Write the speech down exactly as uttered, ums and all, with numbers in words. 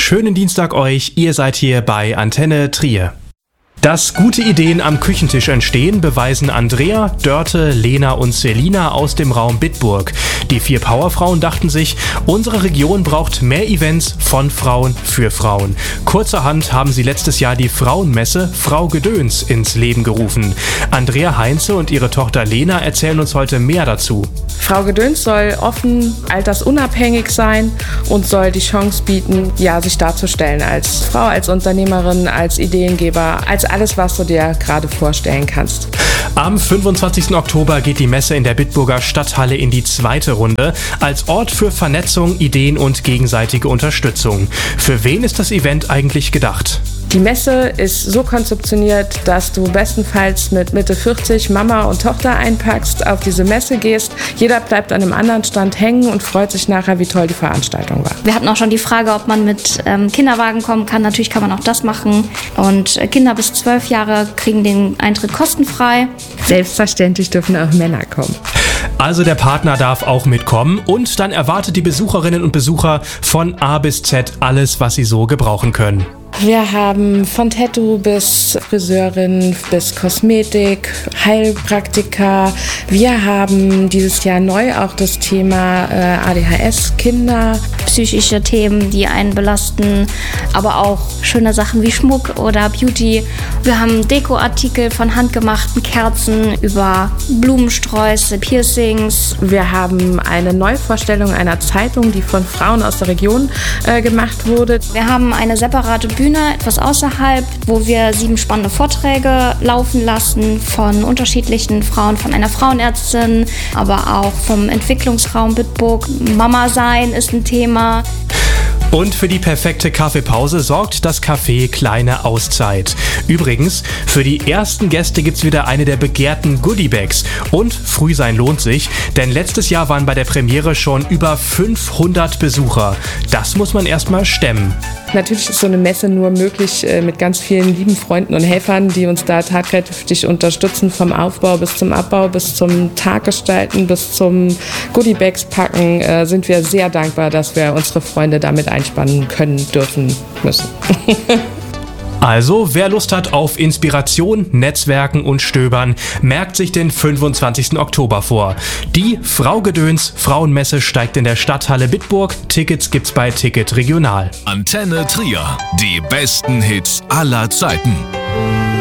schönen Dienstag euch. Ihr seid hier bei Antenne Trier. Dass gute Ideen am Küchentisch entstehen, beweisen Andrea, Dörte, Lena und Selina aus dem Raum Bitburg. Die vier Powerfrauen dachten sich, unsere Region braucht mehr Events von Frauen für Frauen. Kurzerhand haben sie letztes Jahr die Frauenmesse Frau Gedöns ins Leben gerufen. Andrea Heinze und ihre Tochter Lena erzählen uns heute mehr dazu. Frau Gedöns soll offen, altersunabhängig sein und soll die Chance bieten, ja, sich darzustellen als Frau, als Unternehmerin, als Ideengeber, als alles, was du dir gerade vorstellen kannst. Am fünfundzwanzigsten Oktober geht die Messe in der Bitburger Stadthalle in die zweite Runde als Ort für Vernetzung, Ideen und gegenseitige Unterstützung. Für wen ist das Event eigentlich gedacht? Die Messe ist so konzeptioniert, dass du bestenfalls mit Mitte vierzig Mama und Tochter einpackst, auf diese Messe gehst. Jeder bleibt an einem anderen Stand hängen und freut sich nachher, wie toll die Veranstaltung war. Wir hatten auch schon die Frage, ob man mit ähm, Kinderwagen kommen kann. Natürlich kann man auch das machen. Und äh, Kinder bis zwölf Jahre kriegen den Eintritt kostenfrei. Selbstverständlich dürfen auch Männer kommen. Also der Partner darf auch mitkommen und dann erwartet die Besucherinnen und Besucher von A bis Z alles, was sie so gebrauchen können. Wir haben von Tattoo bis Friseurin, bis Kosmetik, Heilpraktiker. Wir haben dieses Jahr neu auch das Thema äh, A D H S, Kinder. Psychische Themen, die einen belasten, aber auch schöne Sachen wie Schmuck oder Beauty. Wir haben Dekoartikel von handgemachten Kerzen über Blumensträuße, Piercings. Wir haben eine Neuvorstellung einer Zeitung, die von Frauen aus der Region äh, gemacht wurde. Wir haben eine separate Bühne, etwas außerhalb, wo wir sieben spannende Vorträge laufen lassen von unterschiedlichen Frauen, von einer Frauenärztin, aber auch vom Entwicklungsraum Bitburg. Mama sein ist ein Thema. Und für die perfekte Kaffeepause sorgt das Café Kleine Auszeit. Übrigens, für die ersten Gäste gibt's wieder eine der begehrten Goodiebags. Und früh sein lohnt sich, denn letztes Jahr waren bei der Premiere schon über fünfhundert Besucher. Das muss man erstmal stemmen. Natürlich ist so eine Messe nur möglich äh, mit ganz vielen lieben Freunden und Helfern, die uns da tatkräftig unterstützen, vom Aufbau bis zum Abbau, bis zum Taggestalten, bis zum Goodiebags packen. Äh, sind wir sehr dankbar, dass wir unsere Freunde damit einspannen können, dürfen, müssen. Also, wer Lust hat auf Inspiration, Netzwerken und Stöbern, merkt sich den fünfundzwanzigsten Oktober vor. Die Frau Gedöns Frauenmesse steigt in der Stadthalle Bitburg. Tickets gibt's bei Ticket Regional. Antenne Trier. Die besten Hits aller Zeiten.